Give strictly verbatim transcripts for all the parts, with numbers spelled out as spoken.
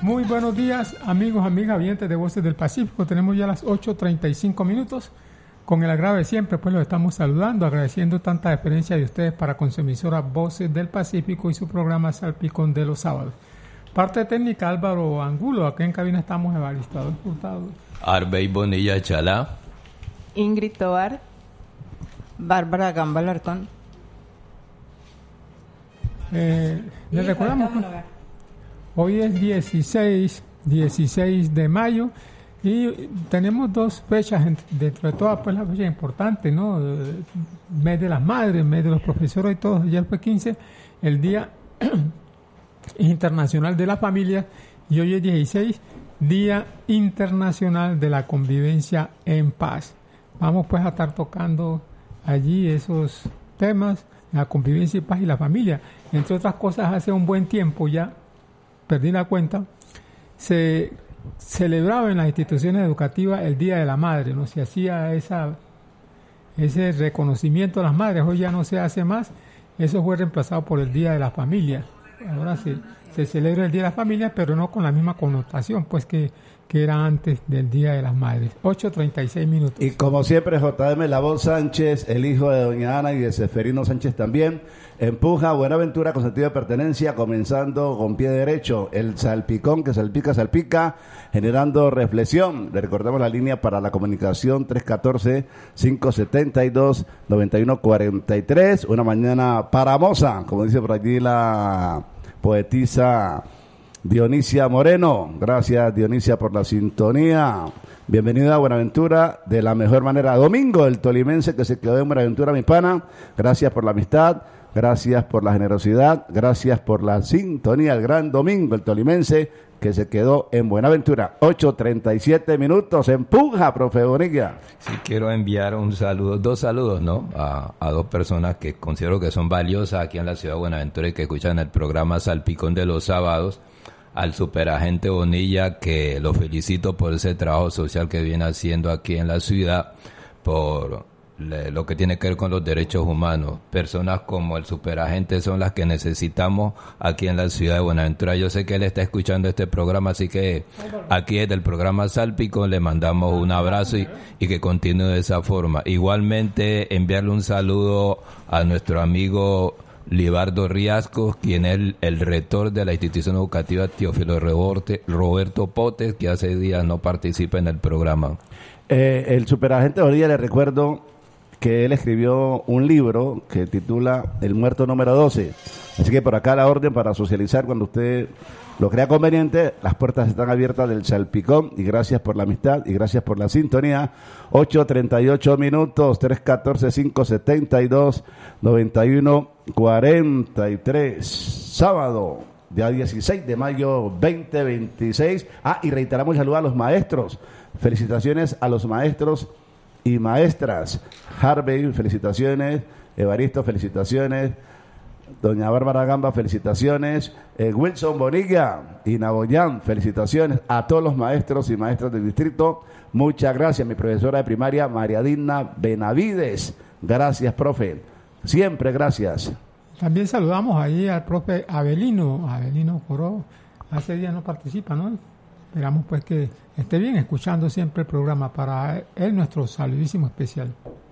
Muy buenos días, amigos, amigas, oyentes de Voces del Pacífico. Tenemos ya las ocho treinta y cinco minutos. Con el agrado de siempre, pues los estamos saludando, agradeciendo tanta experiencia de ustedes para con su emisora Voces del Pacífico y su programa Salpicón de los sábados. Parte técnica Álvaro Angulo, aquí en cabina estamos Evaristo Hurtado, Arbey Bonilla Chalá, Ingrid Tobar, Bárbara Gamba Larcón. Eh, les recordamos que hoy es dieciséis de mayo y tenemos dos fechas dentro de todas, pues la fecha importante, ¿no? El mes de las madres, mes de los profesores y todos. Ayer fue quince, el Día Internacional de la Familia, y hoy es dieciséis, Día Internacional de la Convivencia en Paz. Vamos pues a estar tocando allí esos temas, la convivencia y paz y la familia. Entre otras cosas, hace un buen tiempo ya, perdí la cuenta, se celebraba en las instituciones educativas el Día de la Madre, ¿no? Se hacía esa, ese reconocimiento a las madres. Hoy ya no se hace más, eso fue reemplazado por el Día de la Familia. Ahora se, se celebra el Día de la Familia, pero no con la misma connotación pues que, que era antes del Día de las Madres. ocho treinta y seis minutos. Y como siempre, J M Lavón Sánchez, el hijo de doña Ana y de Seferino Sánchez también, empuja Buenaventura con sentido de pertenencia, comenzando con pie derecho, el salpicón que salpica, salpica, generando reflexión. Le recordamos la línea para la comunicación tres uno cuatro, cinco siete dos, nueve uno cuatro tres, una mañana paramosa, como dice por allí la poetisa Dionisia Moreno. Gracias, Dionisia, por la sintonía. Bienvenida a Buenaventura de la mejor manera. Domingo, el tolimense que se quedó en Buenaventura, mi pana. Gracias por la amistad, gracias por la generosidad, gracias por la sintonía. El gran Domingo, el tolimense que se quedó en Buenaventura. ocho treinta y siete minutos. Empuja, profe Bonilla. Sí, quiero enviar un saludo, dos saludos, ¿no? A, a dos personas que considero que son valiosas aquí en la ciudad de Buenaventura y que escuchan el programa Salpicón de los sábados. Al superagente Bonilla, que lo felicito por ese trabajo social que viene haciendo aquí en la ciudad, por le, lo que tiene que ver con los derechos humanos. Personas como el superagente son las que necesitamos aquí en la ciudad de Buenaventura. Yo sé que él está escuchando este programa, así que aquí desde el programa Salpicón le mandamos un abrazo y, y que continúe de esa forma. Igualmente enviarle un saludo a nuestro amigo Libardo Riascos, quien es el, el rector de la institución educativa Teófilo Reborte, Roberto Potes, que hace días no participa en el programa. Eh, el superagente Bonilla, le recuerdo que él escribió un libro que titula El Muerto Número doce. Así que por acá la orden para socializar cuando usted lo crea conveniente. Las puertas están abiertas del Salpicón, y gracias por la amistad y gracias por la sintonía. ocho treinta y ocho minutos, tres uno cuatro, cinco siete dos, nueve uno cuatro tres. Sábado, día dieciséis de mayo veinte veintiséis. Ah, y reiteramos el saludo a los maestros. Felicitaciones a los maestros y maestras. Harvey, felicitaciones. Evaristo, felicitaciones. Doña Bárbara Gamba, felicitaciones. Eh, Wilson Bonilla y Naboyán, felicitaciones a todos los maestros y maestras del distrito. Muchas gracias. Mi profesora de primaria, María Digna Benavides. Gracias, profe. Siempre gracias. También saludamos ahí al profe Abelino. Abelino Coró, hace días no participa, ¿no? Esperamos pues que esté bien escuchando siempre el programa. Para él, nuestro saludísimo especial.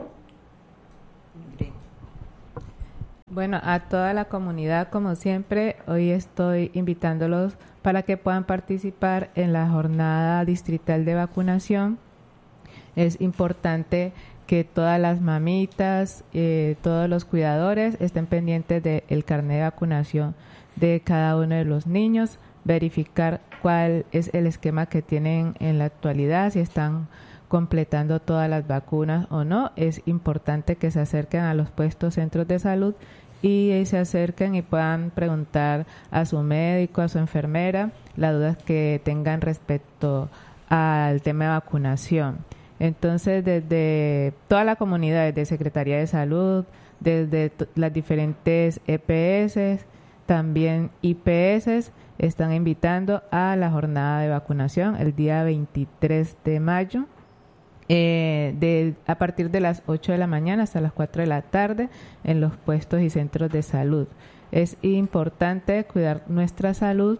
Bueno, a toda la comunidad, como siempre, hoy estoy invitándolos para que puedan participar en la jornada distrital de vacunación. Es importante que todas las mamitas, eh, todos los cuidadores estén pendientes del carnet de vacunación de cada uno de los niños, verificar cuál es el esquema que tienen en la actualidad, si están completando todas las vacunas o no. Es importante que se acerquen a los puestos centros de salud y se acerquen y puedan preguntar a su médico, a su enfermera, las dudas que tengan respecto al tema de vacunación. Entonces, desde toda la comunidad, desde Secretaría de Salud, desde t- las diferentes E P S, también I P S, están invitando a la jornada de vacunación el día veintitrés de mayo. Eh, de, a partir de las ocho de la mañana hasta las cuatro de la tarde en los puestos y centros de salud. Es importante cuidar nuestra salud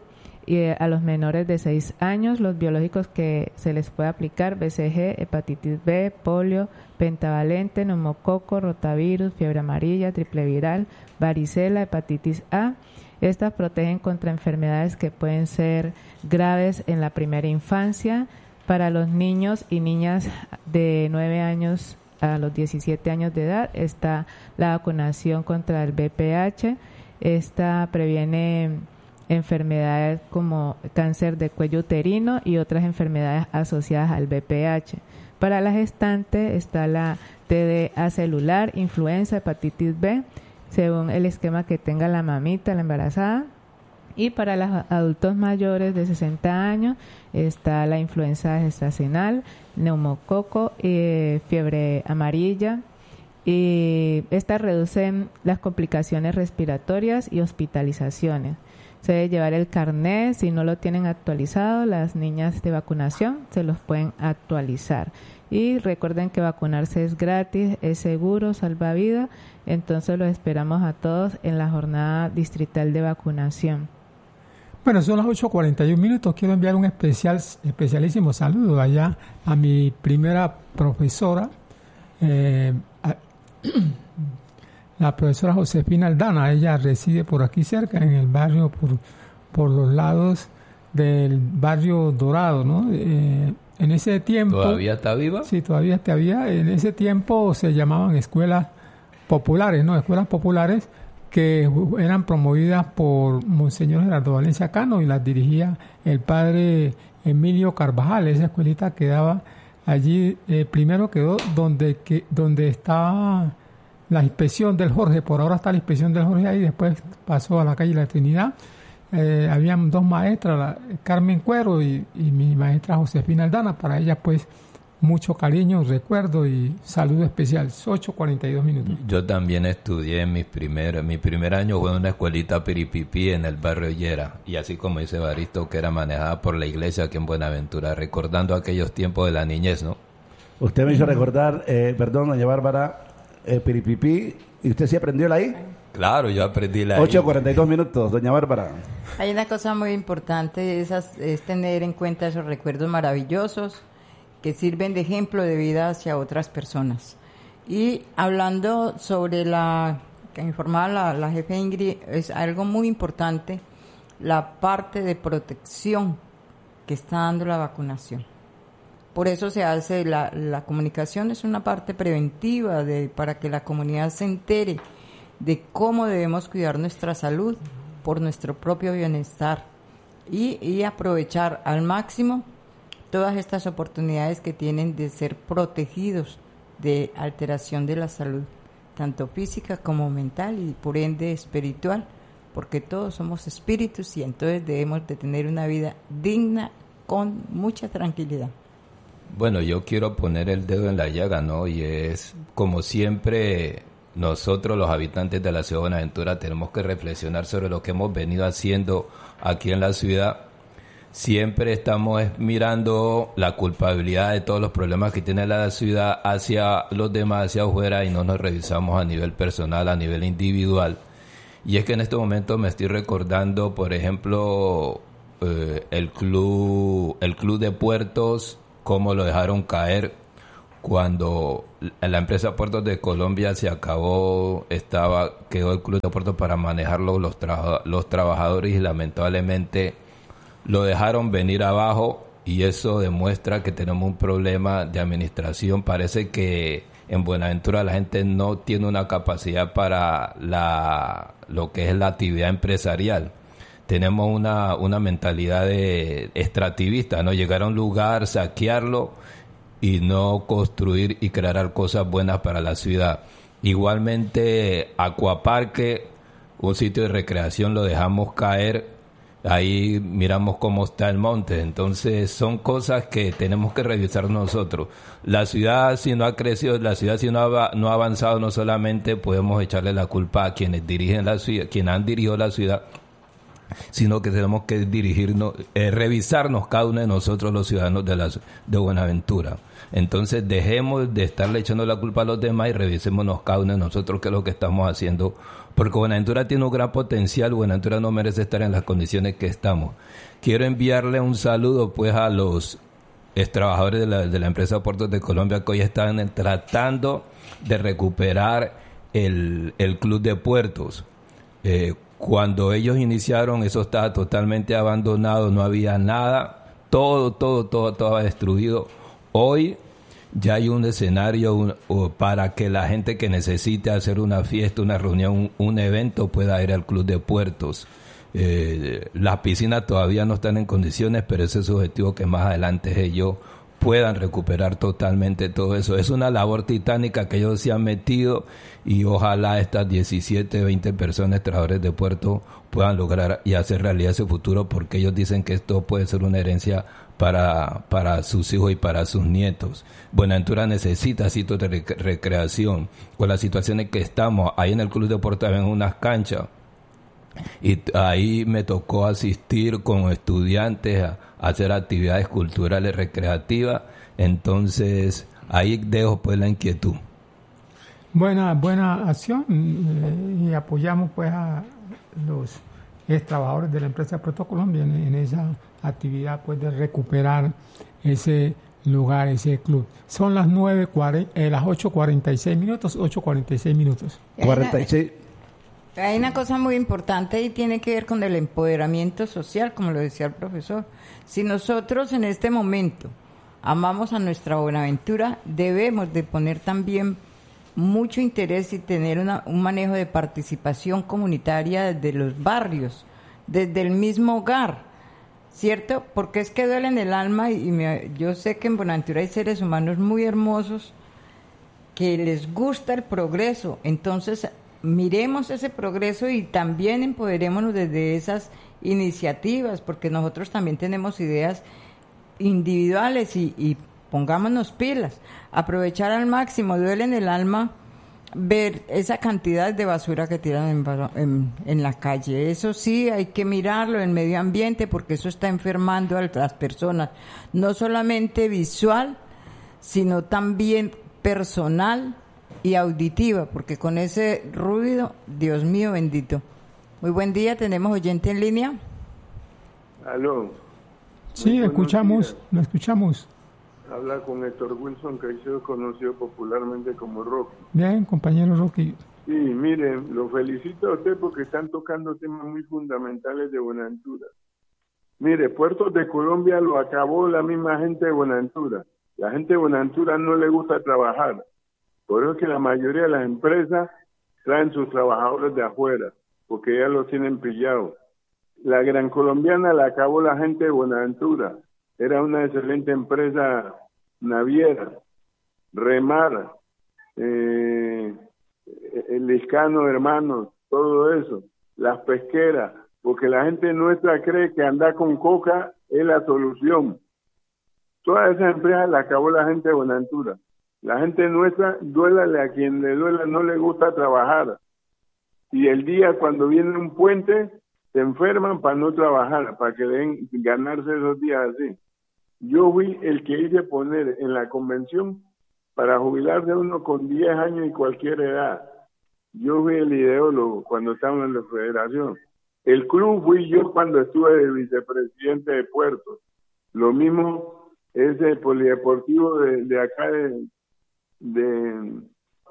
y eh, a los menores de seis años los biológicos que se les puede aplicar: B C G, hepatitis B, polio, pentavalente, neumococo, rotavirus, fiebre amarilla, triple viral, varicela, hepatitis A. Estas protegen contra enfermedades que pueden ser graves en la primera infancia. Para los niños y niñas de nueve años a los diecisiete años de edad está la vacunación contra el V P H. Esta previene enfermedades como cáncer de cuello uterino y otras enfermedades asociadas al V P H. Para la gestante está la T D A celular, influenza, hepatitis B, según el esquema que tenga la mamita, la embarazada. Y para los adultos mayores de sesenta años está la influenza gestacional, neumococo, eh, fiebre amarilla. Y estas reducen las complicaciones respiratorias y hospitalizaciones. Se debe llevar el carnet, si no lo tienen actualizado, las niñas de vacunación se los pueden actualizar. Y recuerden que vacunarse es gratis, es seguro, salva vida. Entonces los esperamos a todos en la jornada distrital de vacunación. Bueno, son las ocho cuarenta y un minutos. Quiero enviar un especial, especialísimo saludo allá a mi primera profesora, eh, a, la profesora Josefina Aldana. Ella reside por aquí cerca, en el barrio, por, por los lados del barrio Dorado, ¿no? Eh, en ese tiempo... ¿Todavía está viva? Sí, todavía está viva. En ese tiempo se llamaban escuelas populares, ¿no? Escuelas populares que eran promovidas por Monseñor Gerardo Valencia Cano y las dirigía el padre Emilio Carvajal. Esa escuelita quedaba allí, eh, primero quedó donde que donde estaba la inspección del Jorge, por ahora está la inspección del Jorge ahí, después pasó a la calle La Trinidad. Eh, habían dos maestras, la, Carmen Cuero y, y mi maestra Josefina Aldana. Para ella pues mucho cariño, recuerdo y saludo especial. ocho cuarenta y dos minutos. Yo también estudié en mi primer, mi primer año fue en una escuelita Piripipí en el barrio Llera, y así como dice Baristo, que era manejada por la iglesia aquí en Buenaventura, recordando aquellos tiempos de la niñez, ¿no? Usted me hizo recordar, eh, perdón, doña Bárbara, eh, Piripipí, ¿y usted sí aprendió la I? Claro, yo aprendí la I. ocho cuarenta y dos minutos, doña Bárbara. Hay una cosa muy importante, es, es tener en cuenta esos recuerdos maravillosos que sirven de ejemplo de vida hacia otras personas. Y hablando sobre la que informaba la, la jefe Ingrid, es algo muy importante, la parte de protección que está dando la vacunación. Por eso se hace, la, la comunicación es una parte preventiva de, para que la comunidad se entere de cómo debemos cuidar nuestra salud por nuestro propio bienestar y, y aprovechar al máximo todas estas oportunidades que tienen de ser protegidos de alteración de la salud, tanto física como mental y por ende espiritual, porque todos somos espíritus y entonces debemos de tener una vida digna con mucha tranquilidad. Bueno, yo quiero poner el dedo en la llaga, ¿no? Y es, como siempre, nosotros los habitantes de la ciudad de Buenaventura tenemos que reflexionar sobre lo que hemos venido haciendo aquí en la ciudad. Siempre estamos mirando la culpabilidad de todos los problemas que tiene la ciudad hacia los demás, hacia afuera, y no nos revisamos a nivel personal, a nivel individual. Y es que en este momento me estoy recordando, por ejemplo, eh, el club, el club de puertos, cómo lo dejaron caer cuando la empresa Puertos de Colombia se acabó, estaba quedó el club de puertos para manejarlo los, tra- los trabajadores y lamentablemente lo dejaron venir abajo, y eso demuestra que tenemos un problema de administración. Parece que en Buenaventura la gente no tiene una capacidad para la lo que es la actividad empresarial. Tenemos una, una mentalidad de extractivista, ¿no? Llegar a un lugar, saquearlo y no construir y crear cosas buenas para la ciudad. Igualmente, Acuaparque, un sitio de recreación, lo dejamos caer. Ahí miramos cómo está el monte. Entonces son cosas que tenemos que revisar nosotros. La ciudad, si no ha crecido, la ciudad si no ha, no ha avanzado, no solamente podemos echarle la culpa a quienes dirigen la ciudad, quienes han dirigido la ciudad, sino que tenemos que dirigirnos, eh, revisarnos cada uno de nosotros los ciudadanos de, la, de Buenaventura. Entonces dejemos de estarle echando la culpa a los demás y revisémonos cada uno de nosotros qué es lo que estamos haciendo, porque Buenaventura tiene un gran potencial. Buenaventura no merece estar en las condiciones que estamos. Quiero enviarle un saludo pues a los ex trabajadores de la, de la empresa Puertos de Colombia que hoy están tratando de recuperar el, el club de puertos. Eh, Cuando ellos iniciaron, eso estaba totalmente abandonado, no había nada, todo, todo, todo, todo destruido. Hoy ya hay un escenario un, o para que la gente que necesite hacer una fiesta, una reunión, un, un evento pueda ir al Club de Puertos. Eh, las piscinas todavía no están en condiciones, pero ese es su objetivo, que más adelante ellos puedan recuperar totalmente todo eso. Es una labor titánica que ellos se han metido y ojalá estas diecisiete, veinte personas, trabajadores de puerto, puedan lograr y hacer realidad ese futuro, porque ellos dicen que esto puede ser una herencia para, para sus hijos y para sus nietos. Buenaventura necesita sitios de rec- recreación. Con las situaciones que estamos, ahí en el Club de Puerto ven unas canchas, y ahí me tocó asistir con estudiantes a, a hacer actividades culturales recreativas. Entonces ahí dejo pues la inquietud. Buena, buena acción, eh, y apoyamos pues a los ex trabajadores de la empresa Puerto Colombia en, en esa actividad pues de recuperar ese lugar, ese club. Son las nueve cuarenta, eh, las ocho cuarenta y seis minutos, ocho cuarenta y seis minutos. cuarenta y seis. Hay una cosa muy importante y tiene que ver con el empoderamiento social, como lo decía el profesor. Si nosotros en este momento amamos a nuestra Buenaventura, debemos de poner también mucho interés y tener una, un manejo de participación comunitaria desde los barrios, desde el mismo hogar, ¿cierto? Porque es que duele en el alma y me, yo sé que en Buenaventura hay seres humanos muy hermosos que les gusta el progreso. Entonces miremos ese progreso y también empoderémonos desde esas iniciativas, porque nosotros también tenemos ideas individuales y, y pongámonos pilas, aprovechar al máximo. Duele en el alma ver esa cantidad de basura que tiran en, en, en la calle. Eso sí, hay que mirarlo, el medio ambiente, porque eso está enfermando a las personas, no solamente visual, sino también personal y auditiva, porque con ese ruido, Dios mío bendito. Muy buen día, tenemos oyente en línea. Aló. Sí, escuchamos, lo escuchamos. Habla con Héctor Wilson, que ha sido conocido popularmente como Rocky. Bien, compañero Rocky. Sí, miren, lo felicito a usted porque están tocando temas muy fundamentales de Buenaventura. Mire, Puertos de Colombia lo acabó la misma gente de Buenaventura. La gente de Buenaventura no le gusta trabajar. Por eso es que la mayoría de las empresas traen sus trabajadores de afuera, porque ya los tienen pillados. La Gran Colombiana la acabó la gente de Buenaventura. Era una excelente empresa naviera. Remar, eh, el Liscano Hermanos, todo eso. Las pesqueras, porque la gente nuestra cree que andar con coca es la solución. Todas esas empresas las acabó la gente de Buenaventura. La gente nuestra, duélale a quien le duela, no le gusta trabajar. Y el día cuando viene un puente, se enferman para no trabajar, para que den ganarse esos días así. Yo fui el que hice poner en la convención para jubilarse uno con diez años y cualquier edad. Yo fui el ideólogo cuando estábamos en la federación. El club fui yo cuando estuve de vicepresidente de Puertos. Lo mismo es el polideportivo de, de acá de... de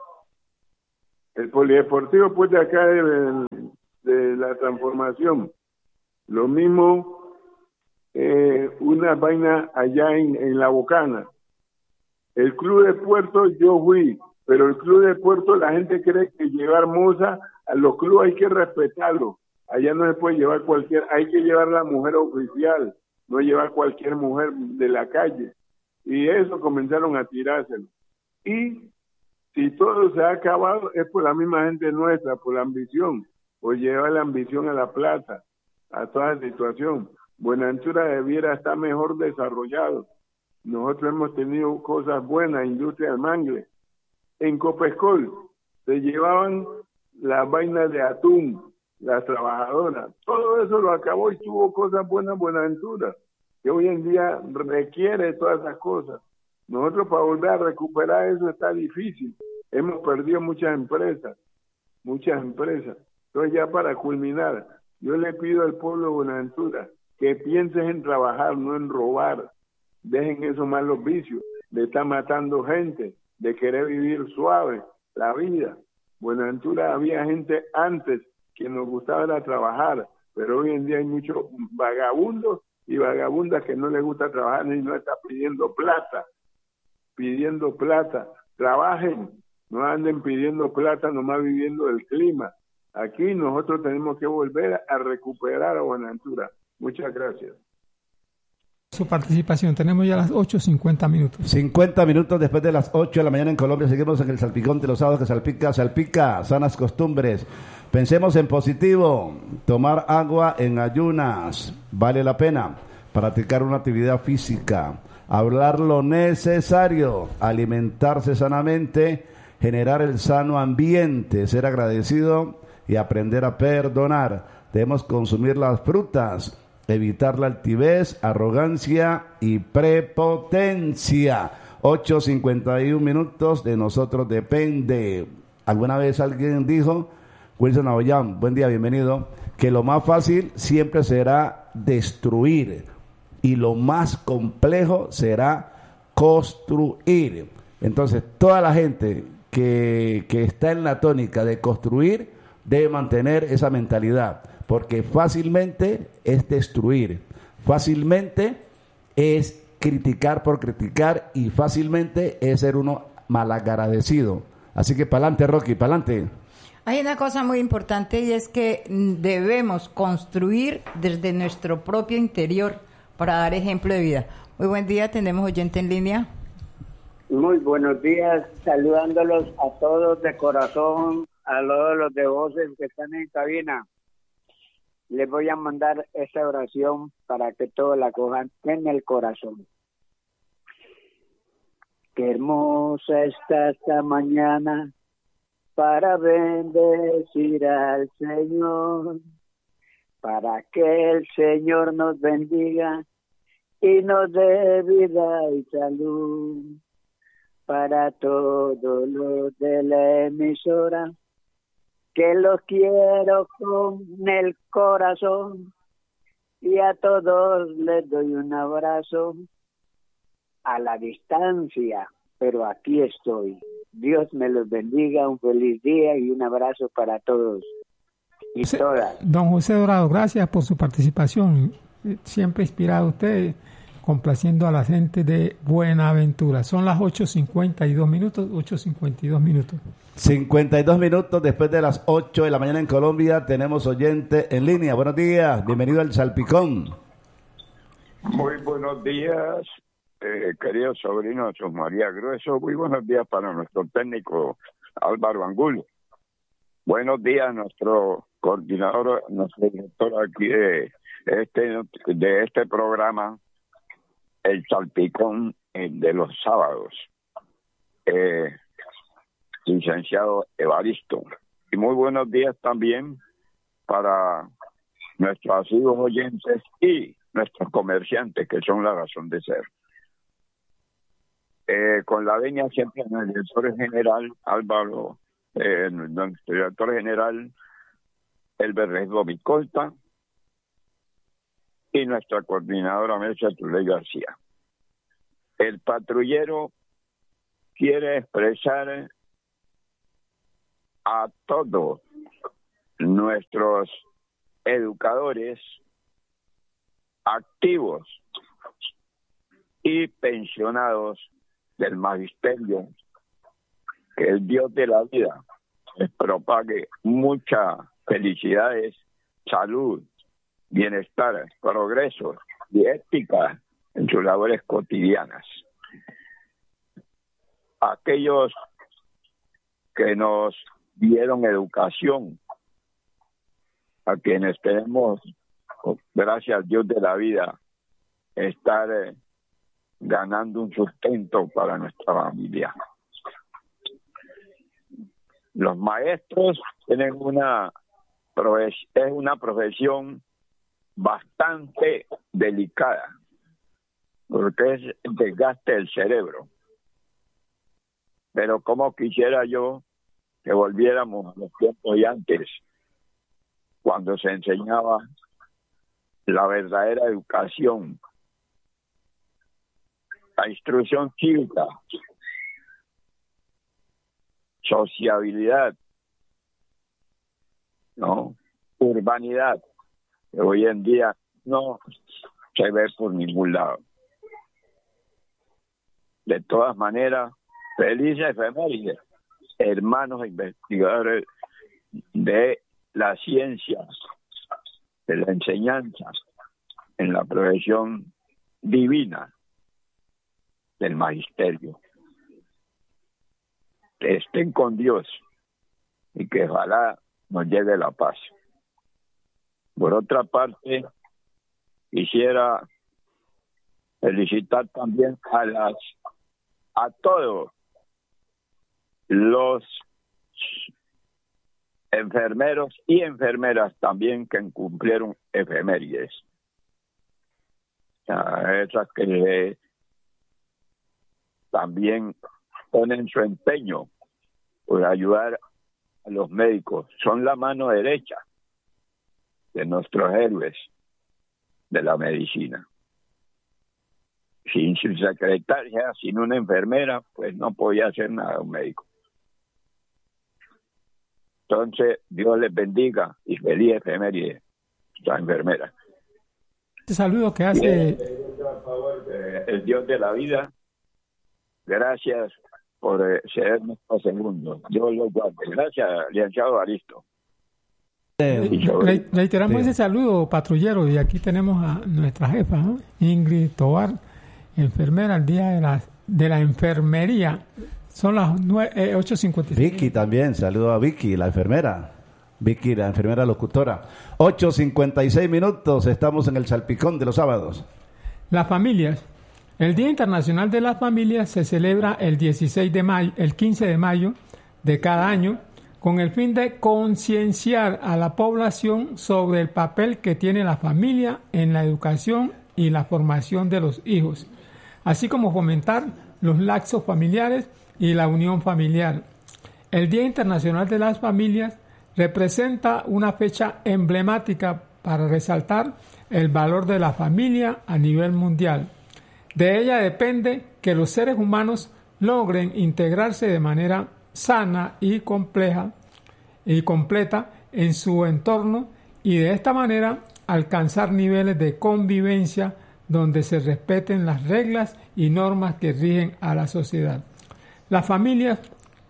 el polideportivo pues de acá de, de, de la transformación. Lo mismo eh, una vaina allá en, en La Bocana. El club de Puerto yo fui, pero el club de Puerto la gente cree que llevar moza, a los clubes hay que respetarlo. Allá no se puede llevar cualquier, hay que llevar la mujer oficial, no llevar cualquier mujer de la calle. Y eso comenzaron a tirárselo. Y si todo se ha acabado es por la misma gente nuestra, por la ambición, por llevar la ambición a la plata, a toda la situación. Buenaventura debiera estar mejor desarrollado. Nosotros hemos tenido cosas buenas, industria del mangle. En Copescol se llevaban las vainas de atún, las trabajadoras. Todo eso lo acabó y tuvo cosas buenas Buenaventura, que hoy en día requiere todas esas cosas. Nosotros para volver a recuperar eso está difícil. Hemos perdido muchas empresas, muchas empresas. Entonces ya para culminar, yo le pido al pueblo de Buenaventura que pienses en trabajar, no en robar. Dejen esos malos vicios, de estar matando gente, de querer vivir suave la vida. Buenaventura había gente antes que nos gustaba era trabajar, pero hoy en día hay muchos vagabundos y vagabundas que no les gusta trabajar y no están pidiendo plata, pidiendo plata. Trabajen, no anden pidiendo plata nomás viviendo del clima. Aquí nosotros tenemos que volver a recuperar a Buenaventura. Muchas gracias. Su participación. Tenemos ya las ocho cincuenta minutos. cincuenta minutos después de las ocho de la mañana en Colombia. Seguimos en el salpicón de los sábados que salpica, salpica, sanas costumbres. Pensemos en positivo. Tomar agua en ayunas. Vale la pena. Practicar una actividad física. Hablar lo necesario. Alimentarse sanamente. Generar el sano ambiente. Ser agradecido y aprender a perdonar. Debemos consumir las frutas. Evitar la altivez, arrogancia y prepotencia. ocho cincuenta y uno minutos, de nosotros depende. ¿Alguna vez alguien dijo, Wilson Aboyán, buen día, bienvenido, que lo más fácil siempre será destruir y lo más complejo será construir? Entonces, toda la gente que, que está en la tónica de construir debe mantener esa mentalidad. Porque fácilmente es destruir, fácilmente es criticar por criticar y fácilmente es ser uno malagradecido. Así que pa'lante, Rocky, pa'lante. Hay una cosa muy importante y es que debemos construir desde nuestro propio interior para dar ejemplo de vida. Muy buen día, tenemos oyente en línea. Muy buenos días, saludándolos a todos de corazón, a todos los de voces que están en cabina. Les voy a mandar esa oración para que todos la cojan en el corazón. Qué hermosa está esta mañana para bendecir al Señor, para que el Señor nos bendiga y nos dé vida y salud. Para todos los de la emisora, que los quiero con el corazón, y a todos les doy un abrazo a la distancia, pero aquí estoy. Dios me los bendiga, un feliz día y un abrazo para todos y José, todas. Don José Dorado, gracias por su participación. Siempre inspirado usted, complaciendo a la gente de Buenaventura. Son las ocho cincuenta y dos minutos, ocho cincuenta y dos minutos. cincuenta y dos minutos después de las ocho de la mañana en Colombia. Tenemos oyente en línea. Buenos días, bienvenido al Salpicón. Muy buenos días, eh, querido sobrino de Jesús María Grueso. Muy buenos días para nuestro técnico Álvaro Angulo. Buenos días, nuestro coordinador, nuestro director aquí de este, de este programa, el Salpicón de los sábados, eh, licenciado Evaristo. Y muy buenos días también para nuestros asiduos oyentes y nuestros comerciantes, que son la razón de ser. Eh, con la venia siempre del director general Álvaro, eh, nuestro director general Elber Domicolta, y nuestra coordinadora Melcha Tuley García. El patrullero quiere expresar a todos nuestros educadores activos y pensionados del magisterio, que el Dios de la vida les propague muchas felicidades, salud, bienestar, progreso y ética en sus labores cotidianas. Aquellos que nos dieron educación, a quienes tenemos, gracias al Dios de la vida, estar eh, ganando un sustento para nuestra familia. Los maestros tienen una es una profesión bastante delicada, porque es el desgaste del cerebro. Pero como quisiera yo que volviéramos a los tiempos de antes, cuando se enseñaba la verdadera educación, la instrucción cívica, sociabilidad, ¿no? Urbanidad, que hoy en día no se ve por ningún lado. De todas maneras, felices efemérides, hermanos investigadores de la ciencia, de la enseñanza, en la profesión divina del magisterio. Que estén con Dios y que ojalá nos llegue la paz. Por otra parte, quisiera felicitar también a las a todos los enfermeros y enfermeras también que cumplieron efemérides. A esas que también ponen su empeño por ayudar a los médicos. Son la mano derecha de nuestros héroes de la medicina. Sin su secretaria, sin una enfermera, pues no podía hacer nada un médico. Entonces, Dios les bendiga y feliz efeméride, la enfermera. Este saludo que hace... Por favor, el Dios de la vida, gracias por eh, cedernos estos segundos. Dios los guarde. Gracias, licenciado Aristo. Eh, re, reiteramos sí. ese saludo, patrullero, y aquí tenemos a nuestra jefa, ¿no? Ingrid Tobar, enfermera, al día de la, de la enfermería. Son las eh, ocho cincuenta y seis. Vicky también, saludo a Vicky, la enfermera. Vicky, la enfermera locutora. ocho cincuenta y seis minutos, estamos en el Salpicón de los sábados. Las familias. El Día Internacional de las Familias se celebra el dieciséis de mayo, el quince de mayo de cada año, con el fin de concienciar a la población sobre el papel que tiene la familia en la educación y la formación de los hijos, así como fomentar los lazos familiares y la unión familiar. El Día Internacional de las Familias representa una fecha emblemática para resaltar el valor de la familia a nivel mundial. De ella depende que los seres humanos logren integrarse de manera sana y compleja y completa en su entorno y de esta manera alcanzar niveles de convivencia donde se respeten las reglas y normas que rigen a la sociedad. Las familias,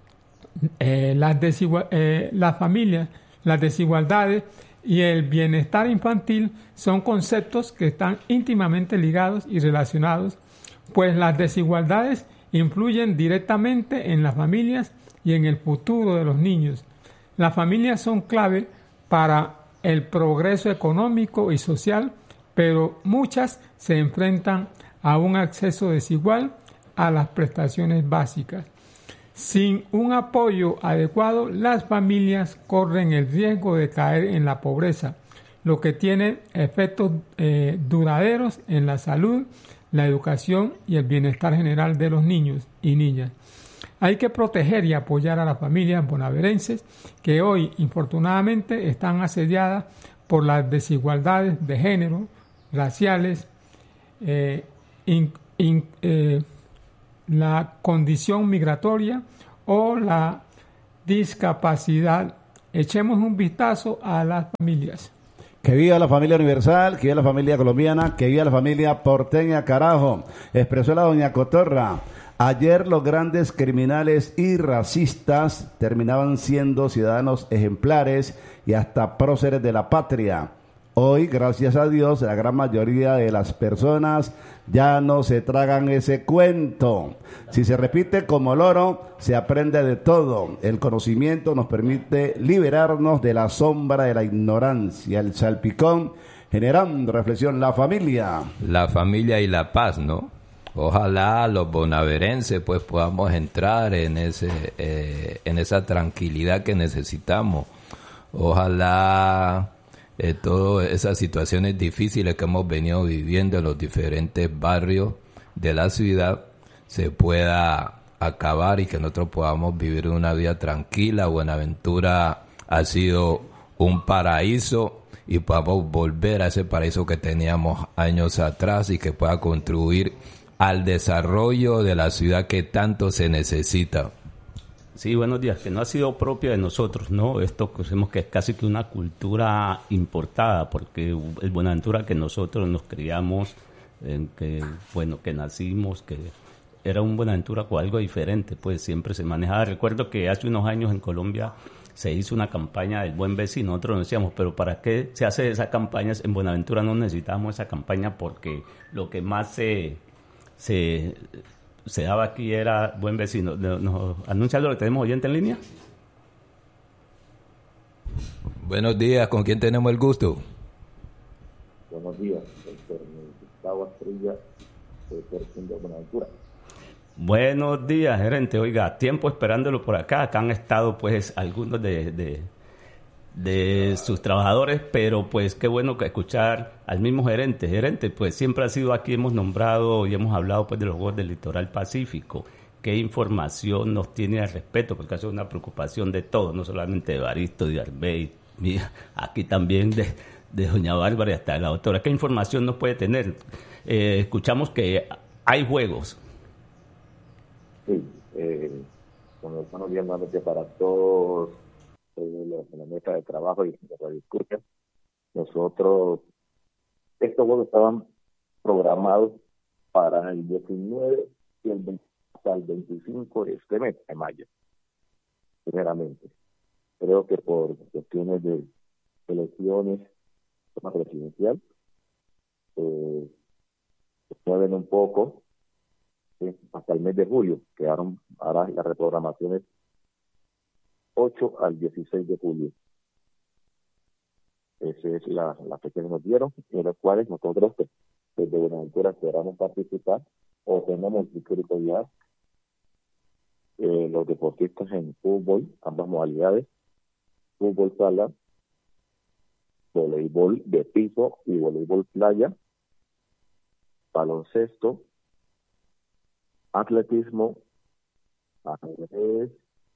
eh, las, desigual, eh, las familias, las desigualdades y el bienestar infantil son conceptos que están íntimamente ligados y relacionados, pues las desigualdades influyen directamente en las familias y en el futuro de los niños. Las familias son clave para el progreso económico y social, pero muchas se enfrentan a un acceso desigual a las prestaciones básicas. Sin un apoyo adecuado, las familias corren el riesgo de caer en la pobreza, lo que tiene efectos eh, duraderos en la salud, la educación y el bienestar general de los niños y niñas. Hay que proteger y apoyar a las familias bonaerenses que hoy, infortunadamente, están asediadas por las desigualdades de género, raciales, eh, in, in, eh, la condición migratoria o la discapacidad. Echemos un vistazo a las familias. Que viva la familia universal, que viva la familia colombiana, que viva la familia porteña, carajo. Expresó la doña Cotorra. Ayer los grandes criminales y racistas terminaban siendo ciudadanos ejemplares y hasta próceres de la patria. Hoy, gracias a Dios, la gran mayoría de las personas ya no se tragan ese cuento. Si se repite como loro, se aprende de todo. El conocimiento nos permite liberarnos de la sombra de la ignorancia. El Salpicón, generando reflexión, la familia. La familia y la paz, ¿no? Ojalá los bonaerenses pues podamos entrar en ese eh, en esa tranquilidad que necesitamos. Ojalá eh, todas esas situaciones difíciles que hemos venido viviendo en los diferentes barrios de la ciudad se pueda acabar y que nosotros podamos vivir una vida tranquila. Buenaventura ha sido un paraíso y podamos volver a ese paraíso que teníamos años atrás y que pueda contribuir al desarrollo de la ciudad que tanto se necesita. Sí, buenos días, que no ha sido propia de nosotros, ¿no? Esto creemos que es casi que una cultura importada, porque el Buenaventura que nosotros nos criamos, en que, bueno, que nacimos, que era un Buenaventura con algo diferente, pues siempre se manejaba. Recuerdo que hace unos años en Colombia se hizo una campaña del buen vecino, nosotros decíamos, pero ¿para qué se hace esa campaña? En Buenaventura no necesitábamos esa campaña porque lo que más se, se, se daba aquí era buen vecino. ¿Nos anuncia lo que tenemos oyente en línea? Buenos días, ¿con quién tenemos el gusto? Buenos días, doctor Gustavo Astrilla, de Buenaventura. Buenos días, gerente. Oiga, tiempo esperándolo por acá. Acá han estado, pues, algunos de, de, de sus trabajadores, pero, pues, qué bueno que escuchar al mismo gerente. Gerente, pues, siempre ha sido aquí, hemos nombrado y hemos hablado, pues, de los Juegos del Litoral Pacífico. ¿Qué información nos tiene al respecto? Porque eso es una preocupación de todos, no solamente de Baristo, de Arbey, mira, aquí también de, de doña Bárbara y hasta de la doctora. ¿Qué información nos puede tener? Eh, escuchamos que hay juegos. Sí, eh, bueno, buenos días nuevamente para todos eh, los en la mesa de trabajo y de radio escucha. Nosotros, estos juegos estaban programados para el diecinueve y el veinte, hasta el veinticinco de este mes, de mayo, primeramente. Creo que por cuestiones de elecciones, tema presidencial, eh, se mueven un poco. Sí, hasta el mes de julio, quedaron ahora las reprogramaciones ocho al dieciséis de julio. Esa es la, la fecha que nos dieron, en las cuales nosotros pues, desde Buenaventura esperamos participar o tenemos curiosidad eh, los deportistas en fútbol, ambas modalidades, fútbol sala, voleibol de piso y voleibol playa, baloncesto, atletismo, ajedrez,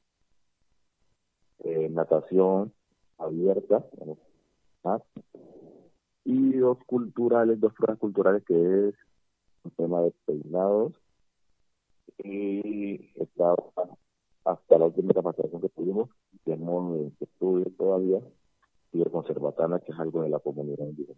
eh, natación abierta, ¿no? Y dos culturales, dos pruebas culturales que es un tema de peinados y está hasta la última capacitación que tuvimos, tenemos eh, estudios todavía y el conservatana, que es algo de la comunidad indígena.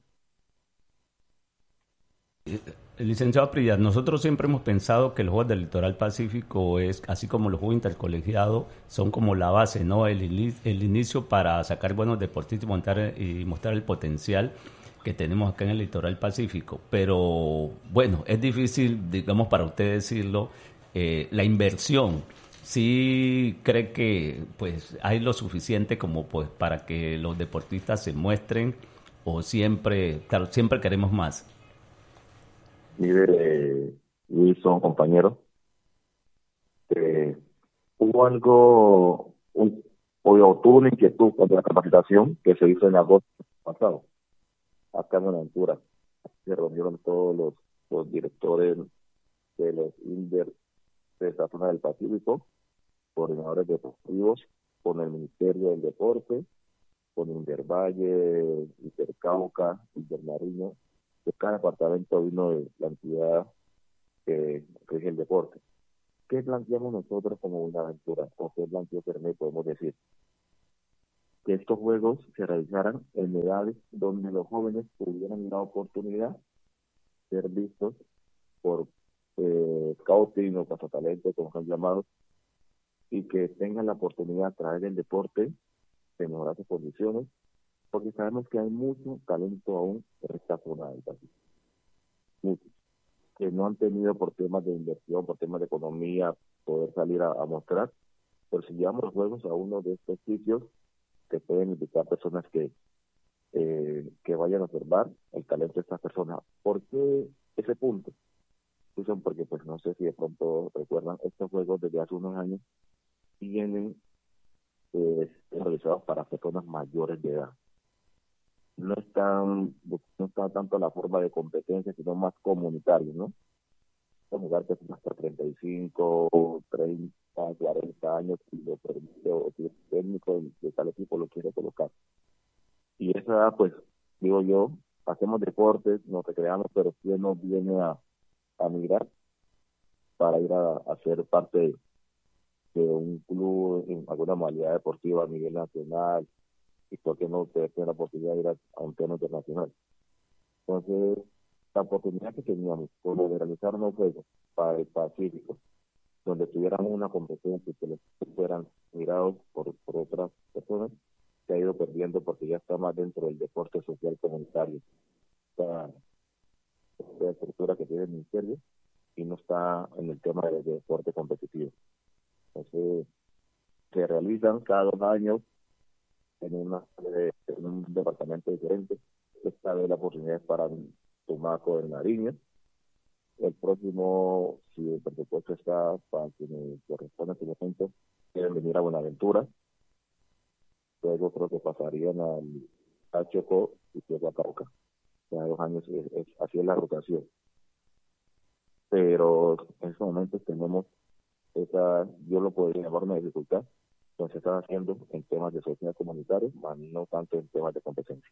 El licenciado Prillas, nosotros siempre hemos pensado que los Juegos del Litoral Pacífico es, así como los Juegos Intercolegiados, son como la base, ¿no? El, el inicio para sacar buenos deportistas y mostrar, y mostrar el potencial que tenemos acá en el Litoral Pacífico. Pero, bueno, es difícil, digamos, para usted decirlo, eh, la inversión. ¿Sí cree que pues hay lo suficiente como pues para que los deportistas se muestren o siempre, claro, siempre queremos más? Mire, eh, Wilson, compañero, eh, hubo algo, un, o tuvo una inquietud con la capacitación que se hizo en agosto pasado, acá en Buenaventura. Se reunieron todos los, los directores de los INDER de esta zona del Pacífico, coordinadores deportivos, con el Ministerio del Deporte, con Intervalle, Intercauca, Internariño. De cada departamento vino de la entidad que rige el deporte. ¿Qué planteamos nosotros como Buenaventura? ¿O qué planteó Fermé? Podemos decir que estos juegos se realizaran en edades donde los jóvenes tuvieran la oportunidad de ser vistos por eh, scouting o cazatalentos, como son llamados, y que tengan la oportunidad a través del deporte de mejorar sus condiciones, porque sabemos que hay mucho talento aún en esta zona del país. Muchos que no han tenido por temas de inversión, por temas de economía, poder salir a, a mostrar, pero si llevamos los juegos a uno de estos sitios, que pueden invitar personas que eh, que vayan a observar el talento de estas personas. ¿Por qué ese punto? Dicen porque, pues no sé si de pronto recuerdan, estos juegos desde hace unos años tienen eh, realizados para personas mayores de edad. No están, no está tanto la forma de competencia, sino más comunitario, ¿no? Un lugar que tiene hasta treinta y cinco, treinta, cuarenta años, si lo permite, o si es técnico de tal equipo lo quiere colocar. Y esa edad, pues, digo yo, hacemos deportes, nos recreamos, pero ¿quién nos viene a, a migrar para ir a, a ser parte de, de un club en alguna modalidad deportiva a nivel nacional? Y por qué no tener la posibilidad de ir a, a un tema internacional. Entonces, la oportunidad que teníamos por organizar unos juegos para el Pacífico, donde tuviéramos una competencia y que los fueran mirados por, por otras personas, se ha ido perdiendo porque ya está más dentro del deporte social comunitario. Esta, esta estructura que tiene el ministerio y no está en el tema del deporte competitivo. Entonces, se realizan cada dos años en, una, en un departamento diferente. Esta vez la oportunidad es para Tumaco en Nariño. El próximo, si el presupuesto está para quienes corresponde a este momento, quieren venir a Buenaventura. Luego creo que pasarían al, a Chocó y luego a Cauca. Cada dos años es, es, así es la rotación. Pero en estos momentos tenemos esa, yo lo podría llamar una dificultad, pues se están haciendo en temas de sociedad comunitaria, más no tanto en temas de competencia.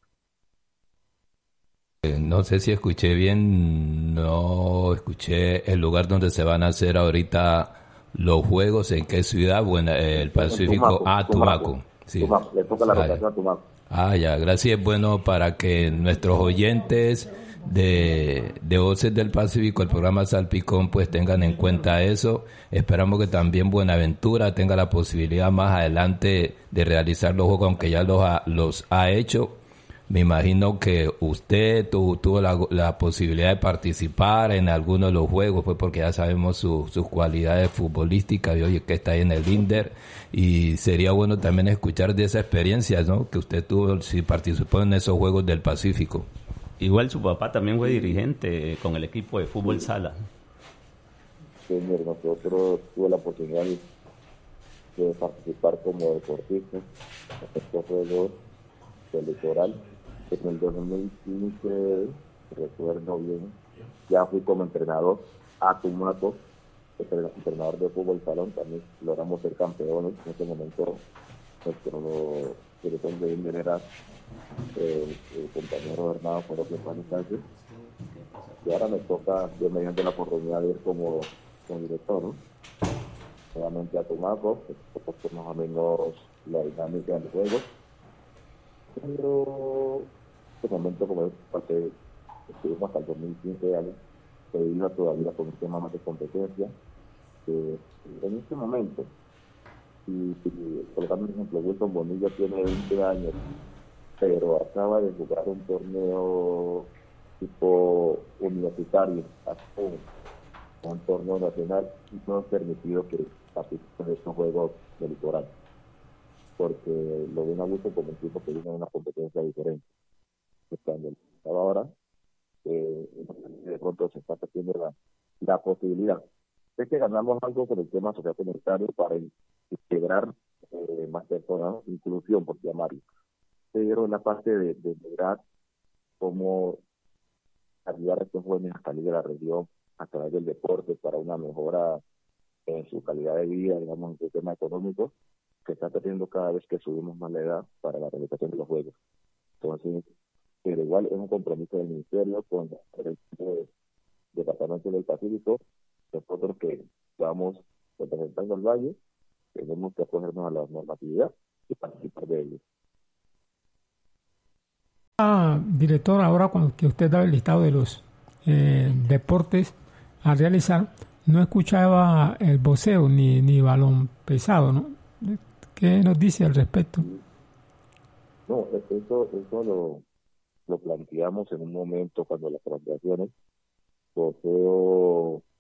Eh, no sé si escuché bien, no escuché el lugar donde se van a hacer ahorita los juegos, en qué ciudad. Bueno, eh, el Pacífico. Tumaco, ah, Tumaco. Tumaco. Sí. Tumaco. Le toca la Ah, rotación a Tumaco. Ah, ya, gracias. Es bueno para que nuestros oyentes de, de Voces del Pacífico, el programa Salpicón, pues tengan en cuenta eso. Esperamos que también Buenaventura tenga la posibilidad más adelante de realizar los juegos, aunque ya los ha, los ha hecho. Me imagino que usted tu, tuvo la, la posibilidad de participar en alguno de los juegos, pues porque ya sabemos su, sus cualidades futbolísticas, y hoy que está ahí en el Inder, y sería bueno también escuchar de esa experiencia, ¿no?, que usted tuvo si participó en esos Juegos del Pacífico. Igual su papá también fue dirigente con el equipo de fútbol sala. Sí, mire, nosotros tuve la oportunidad de participar como deportista en estos juegos del litoral. En el dos mil quince, recuerdo bien, ya fui como entrenador a Tumaco, entrenador de fútbol salón, también logramos ser campeones. En ese momento nuestro director de Inder era eh, el compañero Hernando Jorge Sánchez, y ahora me toca, yo mediante la oportunidad de ir como, como director, ¿no?, nuevamente a Tumaco, pues más o menos la dinámica del juego. Pero en este momento, como es parte, estuvimos hasta el dos mil quince años, se iba todavía con un tema más de competencia. Eh, en este momento, si, si colocando un ejemplo, Wilson Bonilla tiene veinte años, pero acaba de jugar un torneo tipo universitario, un, un torneo nacional, y no es permitido que participe en estos juegos del litoral, porque lo ven a gusto como un tipo que viene en una competencia diferente. Cuando estaba ahora, eh, de pronto se está haciendo la, la posibilidad. Es que ganamos algo con el tema social comunitario para integrar eh, más personas, inclusión, por llamarlo. Pero en la parte de, de lograr cómo ayudar a estos jóvenes a salir de la región a través del deporte para una mejora en su calidad de vida, digamos, en su tema económico, que está teniendo cada vez que subimos más la edad para la realización de los juegos. Entonces, pero igual es un compromiso del Ministerio con el Departamento del Pacífico. Nosotros que vamos representando al Valle, tenemos que acogernos a la normatividad y participar de ello. Ah, director, ahora cuando que usted da el listado de los eh, deportes a realizar, no escuchaba el boxeo ni, ni balón pesado, ¿no? ¿Qué nos dice al respecto? No, eso, eso lo, lo planteamos en un momento cuando las transacciones, boxeo